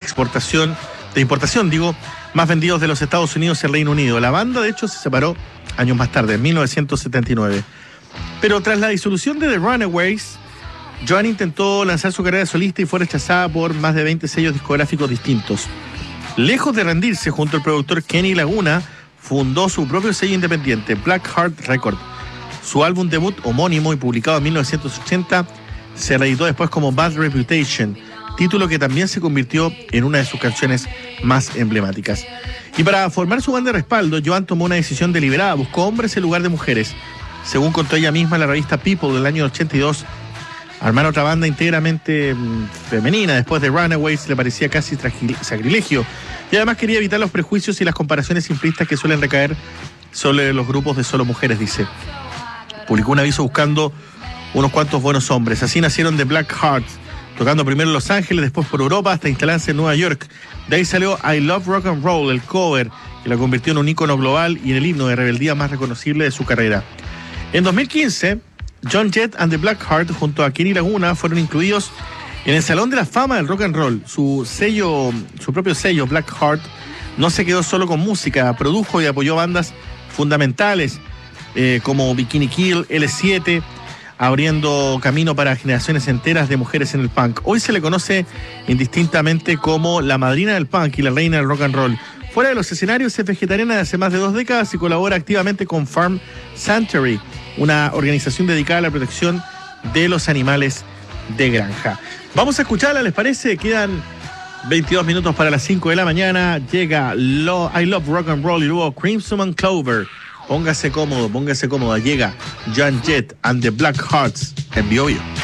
importación, más vendidos de los Estados Unidos y el Reino Unido. La banda, de hecho, se separó años más tarde, en 1979. Pero tras la disolución de The Runaways, Joan intentó lanzar su carrera solista y fue rechazada por más de 20 sellos discográficos distintos. Lejos de rendirse, junto al productor Kenny Laguna, fundó su propio sello independiente, Black Heart Record. Su álbum debut, homónimo y publicado en 1980, se reeditó después como Bad Reputation, título que también se convirtió en una de sus canciones más emblemáticas. Y para formar su banda de respaldo, Joan tomó una decisión deliberada, buscó hombres en lugar de mujeres. Según contó ella misma en la revista People del año 82, armar otra banda íntegramente femenina después de Runaways le parecía casi sacrilegio, y además quería evitar los prejuicios y las comparaciones simplistas que suelen recaer sobre los grupos de solo mujeres, dice. Publicó un aviso buscando unos cuantos buenos hombres. Así nacieron The Black Hearts, tocando primero en Los Ángeles, después por Europa, hasta instalarse en Nueva York. De ahí salió I Love Rock and Roll, el cover, que la convirtió en un ícono global y en el himno de rebeldía más reconocible de su carrera. En 2015, Joan Jett and the Black Heart, junto a Kenny Laguna, fueron incluidos en el Salón de la Fama del Rock and Roll. Su propio sello, Black Heart, no se quedó solo con música, produjo y apoyó bandas fundamentales como Bikini Kill, L7, abriendo camino para generaciones enteras de mujeres en el punk. Hoy se le conoce indistintamente como la madrina del punk y la reina del rock and roll. Fuera de los escenarios, es vegetariana de hace más de 2 décadas y colabora activamente con Farm Sanctuary, una organización dedicada a la protección de los animales de granja. Vamos a escucharla, ¿les parece? Quedan 22 minutos para las 5 de la mañana. Llega I Love Rock and Roll y luego Crimson and Clover. Póngase cómodo, póngase cómoda. Llega Joan Jett and the Black Hearts en BioBio.